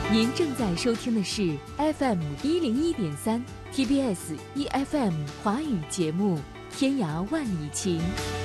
您正在收听的是 FM101.3 TBS EFM 华语节目《天涯万里情》。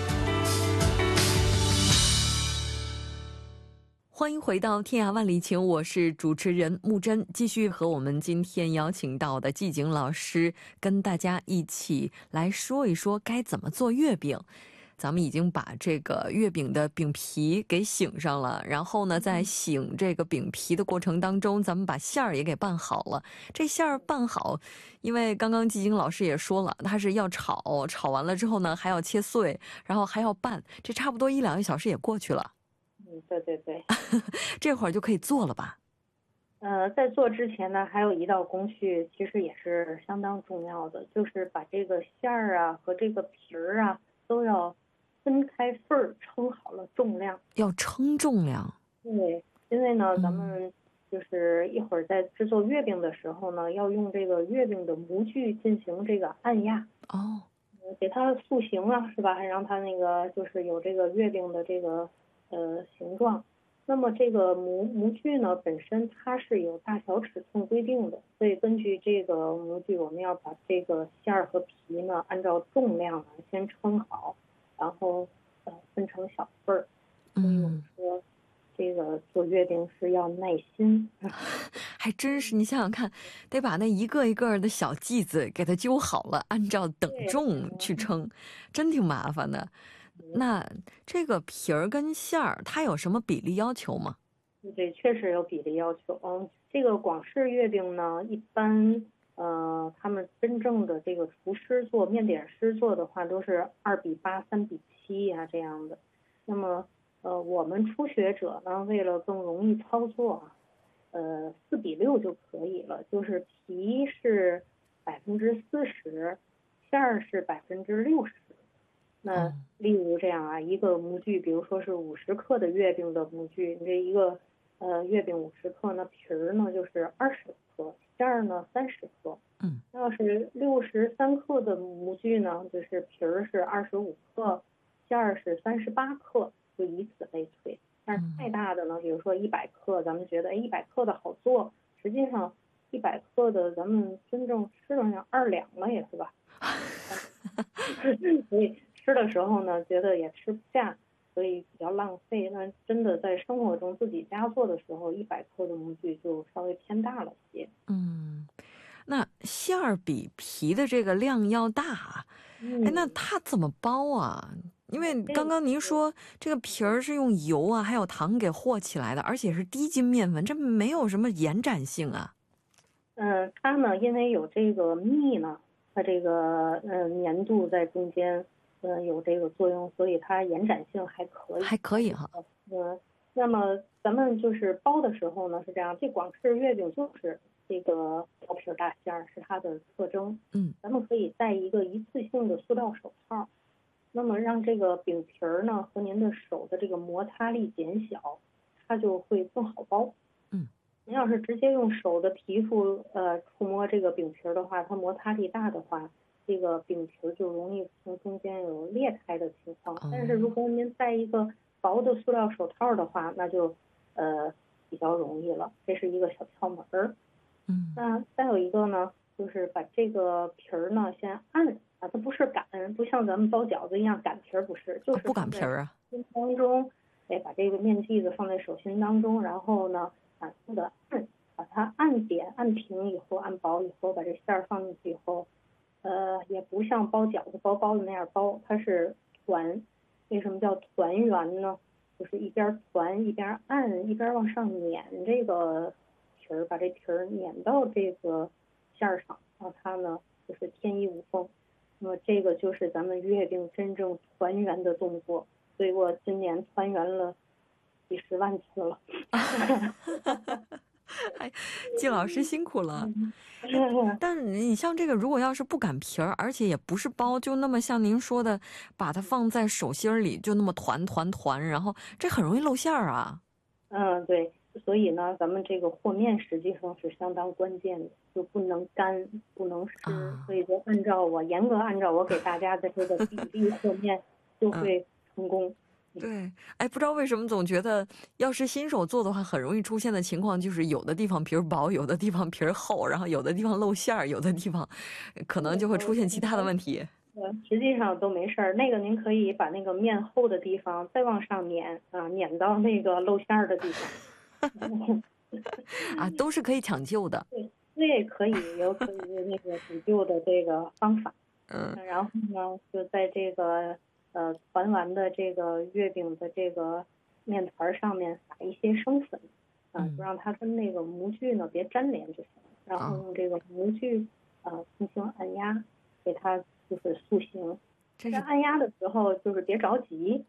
欢迎回到天涯万里情，我是主持人木真，继续和我们今天邀请到的季景老师跟大家一起来说一说该怎么做月饼。咱们已经把这个月饼的饼皮给醒上了，然后呢在醒这个饼皮的过程当中，咱们把馅儿也给拌好了。这馅儿拌好，因为刚刚季景老师也说了，它是要炒，炒完了之后呢还要切碎，然后还要拌，这差不多1-2个小时也过去了。 对对对。 这会儿就可以做了吧？ 在做之前呢，还有一道工序，其实也是相当重要的，就是把这个馅儿啊和这个皮儿啊都要分开份儿，称好了重量。 要称重量？ 对，因为呢，咱们就是一会儿在制作月饼的时候呢，要用这个月饼的模具进行这个按压。 哦， 给它塑形啊，是吧？还让它那个就是有这个月饼的这个形状。那么这个模具呢，本身它是有大小尺寸规定的，所以根据这个模具，我们要把这个馅儿和皮呢，按照重量啊先称好，然后分成小份儿。所以我们说，这个做月饼是要耐心。 还真是，你想想看，得把那一个一个的小剂子给它揪好了，按照等重去称，真挺麻烦的。那这个皮儿跟馅儿它有什么比例要求吗？ 对，确实有比例要求。这个广式月饼呢，一般他们真正的这个厨师做面点师做的话，都是2:8、3:7呀这样的。那么我们初学者呢，为了更容易操作4:6就可以了，就是皮是40%，馅儿是60%。那例如这样啊，一个模具，比如说是50克的月饼的模具，你这一个月饼50克，那皮儿呢就是20克，馅儿呢30克。那要是63克的模具呢，就是皮儿是25克，馅儿是38克，就以此类推。但是太大的呢，比如说100克，咱们觉得100克的好做，实际上100克的咱们真正吃了像2两了也是吧？所以吃的时候呢，觉得也吃不下，所以比较浪费。那真的在生活中自己家做的时候，100克的模具就稍微偏大了些。 那馅儿比皮的这个量要大啊，那它怎么包啊？因为刚刚您说这个皮儿是用油啊还有糖给和起来的，而且是低筋面粉，这没有什么延展性啊。 它呢，因为有这个蜜呢，它这个粘度在中间有这个作用，所以它延展性还可以。 还可以哈。 那么咱们就是包的时候呢是这样，这广式月饼就是这个薄皮大馅儿是它的特征。咱们可以戴一个一次性的塑料手套，那么让这个饼皮儿呢和您的手的这个摩擦力减小，它就会更好包。您要是直接用手的皮肤触摸这个饼皮儿的话，它摩擦力大的话，这个饼皮儿就容易从中间有裂开的情况。但是如果您戴一个薄的塑料手套的话，那就比较容易了，这是一个小窍门儿。那再有一个呢，就是把这个皮儿呢先按啊，它不是擀，不像咱们包饺子一样擀皮儿，不是，就是不擀皮儿啊。 当中，把这个面剂子放在手心当中，然后呢，反复的按，把它按扁、按平以后，按薄以后，把这馅儿放进去以后，也不像包饺子包子那样包，它是团。为什么叫团圆呢？就是一边团一边按，一边往上碾这个皮儿，把这皮儿碾到这个馅儿上，让它呢就是天衣无缝。那么这个就是咱们月饼真正团圆的动作，所以我今年团圆了几10万次了。 季老师辛苦了。但是你像这个如果要是不擀皮儿，而且也不是包，就那么像您说的把它放在手心里就那么团，然后这很容易露馅儿啊。 对，所以呢咱们这个和面实际上是相当关键的，就不能干不能湿，所以就严格按照我给大家的这个比例和面就会成功。 对，哎，不知道为什么总觉得，要是新手做的话，很容易出现的情况就是有的地方皮儿薄，有的地方皮儿厚，然后有的地方露馅儿，有的地方可能就会出现其他的问题。 实际上都没事儿。那个您可以把那个面厚的地方再往上碾啊，碾到那个露馅儿的地方。 啊，都是可以抢救的。 对，对，可以有可以那个补救的这个方法。 嗯然后呢，就在这个团完的这个月饼的这个面团儿上面撒一些生粉，就让它跟那个模具呢别粘连就行了。然后用这个模具轻轻按压，给它就是塑形。 真是在按压的时候就是别着急